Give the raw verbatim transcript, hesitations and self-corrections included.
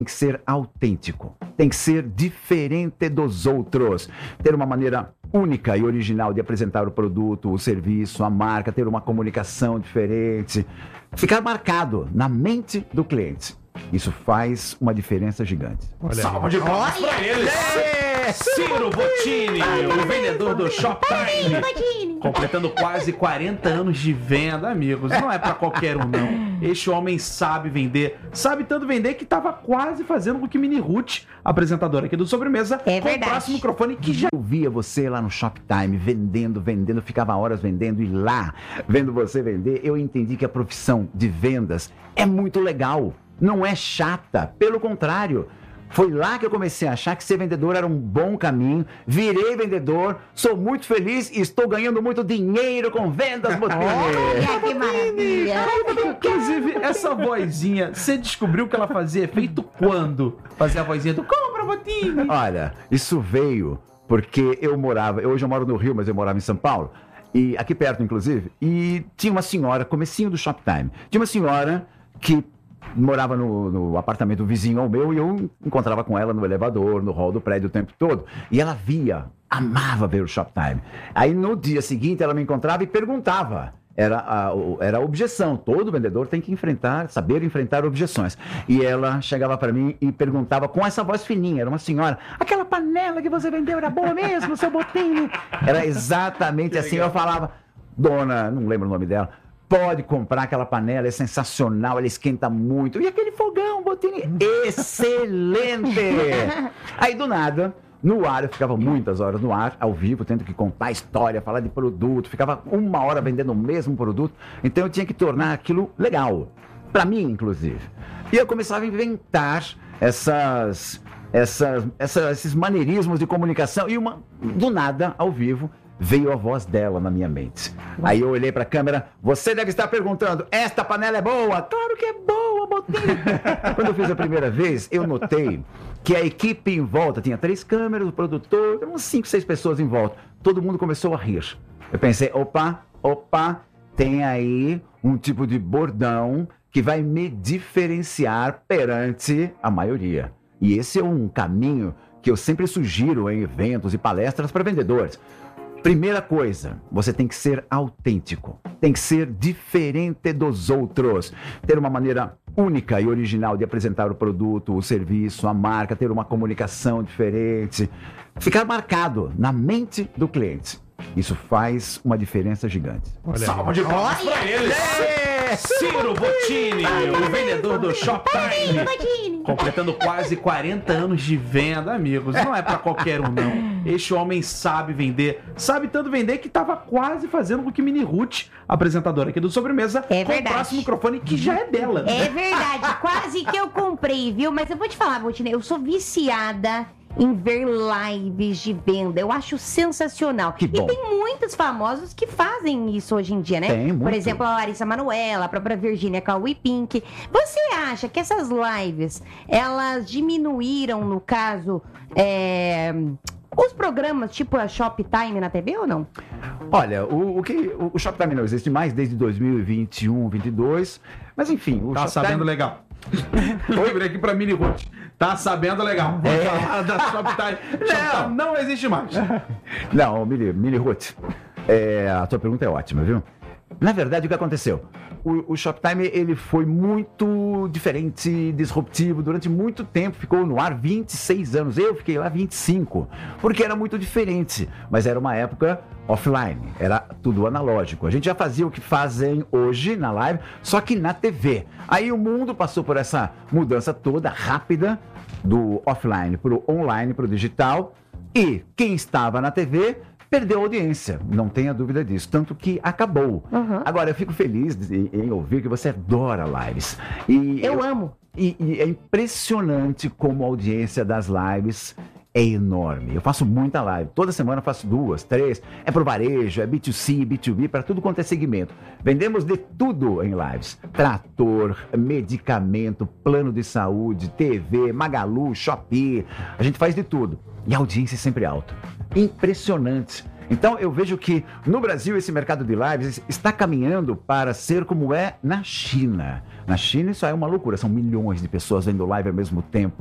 Tem que ser autêntico, tem que ser diferente dos outros, ter uma maneira única e original de apresentar o produto, o serviço, a marca, ter uma comunicação diferente, ficar marcado na mente do cliente. Isso faz uma diferença gigante. Olha Salva de palmas pra ele! É. Ciro Bottini, o vendedor do Shoptime, completando quase quarenta anos de venda, amigos. Não é pra qualquer um, não. Este homem sabe vender, sabe tanto vender que tava quase fazendo com que Mini Ruth, apresentadora aqui do Sobremesa, é comprasse o microfone que já... Eu via você lá no Shoptime, vendendo, vendendo, ficava horas vendendo, e lá, vendo você vender, eu entendi que a profissão de vendas é muito legal. Não é chata, pelo contrário. Foi lá que eu comecei a achar que ser vendedor era um bom caminho. Virei vendedor, sou muito feliz e estou ganhando muito dinheiro com vendas, Bottini. Olha que maravilha. Inclusive, essa vozinha, você descobriu que ela fazia efeito quando? Fazia a vozinha do compra, Bottini. Olha, isso veio porque eu morava, hoje eu moro no Rio, mas eu morava em São Paulo, e aqui perto, inclusive, e tinha uma senhora, comecinho do Shoptime, tinha uma senhora que morava no, no apartamento vizinho ao meu, e eu encontrava com ela no elevador, no hall do prédio o tempo todo. E ela via, amava ver o Shoptime. Aí no dia seguinte ela me encontrava e perguntava. Era a, era a objeção. Todo vendedor tem que enfrentar, saber enfrentar objeções. E ela chegava para mim e perguntava com essa voz fininha, era uma senhora: aquela panela que você vendeu era boa mesmo, seu Bottini? Era exatamente assim. Eu falava: dona, não lembro o nome dela, pode comprar aquela panela, é sensacional, ela esquenta muito. E aquele fogão, Bottini, excelente! Aí, do nada, no ar, eu ficava muitas horas no ar, ao vivo, tendo que contar a história, falar de produto, ficava uma hora vendendo o mesmo produto, então eu tinha que tornar aquilo legal, para mim, inclusive. E eu começava a inventar essas, essas, essas, esses maneirismos de comunicação, e uma, do nada, ao vivo, veio a voz dela na minha mente. Aí eu olhei para a câmera: você deve estar perguntando, esta panela é boa? Claro que é boa, Bottini. Quando eu fiz a primeira vez, eu notei que a equipe em volta, tinha três câmeras, o produtor, uns cinco, seis pessoas em volta. Todo mundo começou a rir. Eu pensei: opa, opa, tem aí um tipo de bordão que vai me diferenciar perante a maioria. E esse é um caminho que eu sempre sugiro em eventos e palestras para vendedores. Primeira coisa, você tem que ser autêntico, tem que ser diferente dos outros, ter uma maneira única e original de apresentar o produto, o serviço, a marca, ter uma comunicação diferente, ficar marcado na mente do cliente. Isso faz uma diferença gigante. Olha Salva de palmas pra ele! É. Ciro Bottini, o vendedor do Shoptime, completando quase quarenta anos de venda, amigos. Não é pra qualquer um, não. Este homem sabe vender, sabe tanto vender que tava quase fazendo com que Mini Ruth, apresentadora aqui do Sobremesa, é comprasse o microfone que já é dela. É verdade, quase que eu comprei, viu? Mas eu vou te falar, Bottini, eu sou viciada em ver lives de venda. Eu acho sensacional. Que bom. E tem muitos famosos que fazem isso hoje em dia, né? Tem, muito. Por exemplo, a Larissa Manoela, a própria Virginia Cauê Pink. Você acha que essas lives, elas diminuíram, no caso, é, os programas tipo a Shoptime na T V ou não? Olha, o, o, que, o, o Shoptime não existe mais desde dois mil e vinte e um, vinte e dois, mas enfim... O tá Shoptime... sabendo legal. Oi, aqui pra Mini Ruth. Tá sabendo legal. É. Falar da Shoptime. Não. não existe mais. Não, Mini, Mini Ruth, é, a tua pergunta é ótima, viu? Na verdade, o que aconteceu? O, o Shoptime, ele foi muito diferente, disruptivo, durante muito tempo, ficou no ar vinte e seis anos, eu fiquei lá vinte e cinco, porque era muito diferente, mas era uma época offline, era tudo analógico. A gente já fazia o que fazem hoje na live, só que na T V. Aí o mundo passou por essa mudança toda rápida, do offline para o online, para o digital, e quem estava na T V perdeu a audiência, não tenha dúvida disso, tanto que acabou. Uhum. Agora, eu fico feliz em, em ouvir que você adora lives. E eu, eu amo. E, e é impressionante como a audiência das lives é enorme. Eu faço muita live, toda semana eu faço duas, três, é pro varejo, é B dois C, B dois B, para tudo quanto é segmento. Vendemos de tudo em lives: trator, medicamento, plano de saúde, T V, Magalu, Shopee, a gente faz de tudo. E a audiência é sempre alta. Impressionante. Então eu vejo que no Brasil esse mercado de lives está caminhando para ser como é na China. Na China isso é uma loucura, são milhões de pessoas vendo live ao mesmo tempo.